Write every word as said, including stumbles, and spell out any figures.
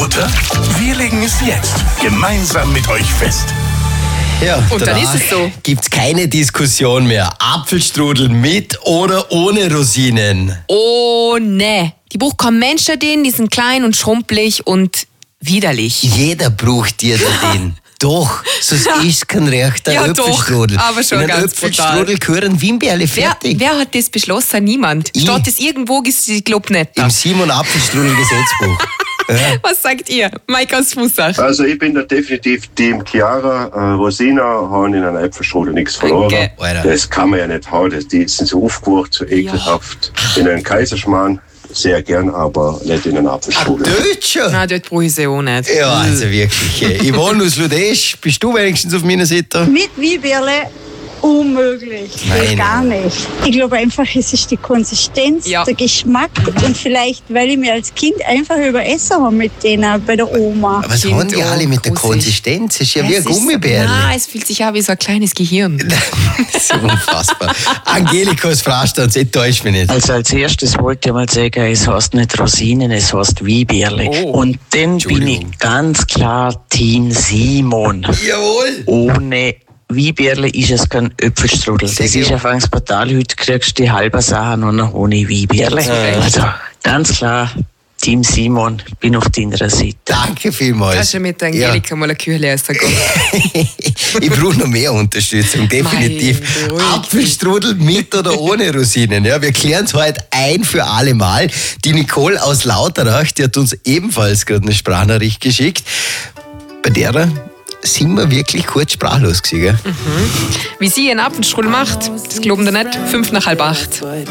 Butter? Wir legen es jetzt gemeinsam mit euch fest. Ja, Und dann ist es so. Gibt's keine Diskussion mehr. Apfelstrudel mit oder ohne Rosinen? Oh ne. Die braucht kein Mensch da den, die sind klein und schrumpelig und widerlich. Jeder braucht dir da den. Doch, sonst ist kein rechter Ja, Äpfelstrudel. doch, aber schon In einen ganz Äpfelstrudel gehören Wimbeerle Wer, fertig. wer hat das beschlossen? Niemand. Ich. Steht das irgendwo, ist die Club nicht da. Im Simon Apfelstrudel Gesetzbuch. Ja. Was sagt ihr? Mike aus Fussach. Also ich bin da definitiv Team Chiara. Äh, Rosina haben in einer Äpfelstrudel nichts verloren. Danke. Alter. Das kann man ja nicht haben. Das, die sind so aufgekocht, so ekelhaft. In einen Kaiserschmarrn sehr gern, aber nicht in einen Apfelstrudel. Deutscher? Nein, dort brauche ich sie auch nicht. Ja, also wirklich. äh, Yvonne aus Ludesch, bist du wenigstens auf meiner Seite? Mit Wieberle unmöglich. Nein. Geht gar nicht. Ich glaube einfach, es ist die Konsistenz, Ja. der Geschmack und vielleicht, weil ich mir als Kind einfach überessen habe mit denen bei der Oma. Was Kind, haben die oh, alle mit der gruselig. Konsistenz? Das ist ja wie ein Es ist- Gummibärle. Nein, es fühlt sich an wie so ein kleines Gehirn. Das ist unfassbar. Angelika aus Frastadt, enttäuscht mich nicht. Also als erstes wollte ich mal sagen, es heißt nicht Rosinen, es heißt Wieberle. Oh. Und dann bin ich ganz klar Team Simon. Jawohl. Ohne Wieberle ist es kein Äpfelstrudel. Sehr Das ist gut. ein Fangsportal, heute kriegst du die halbe Sache nur noch ohne Wieberle. Ja. Also ganz klar, Team Simon, bin auf deiner Seite. Danke vielmals. Kannst du mit der Angelika mal eine Kühle essen gehen? Ich brauche noch mehr Unterstützung, definitiv. Mein Gott. Apfelstrudel mit oder ohne Rosinen. Ja, wir klären es heute ein für alle Mal. Die Nicole aus Lauterach, die hat uns ebenfalls gerade eine Sprachnachricht geschickt. Bei der sind wir wirklich kurz sprachlos gewesen. Gell? Wie sie ihren Apfelstrudel macht, das glauben wir nicht. Fünf nach halb acht.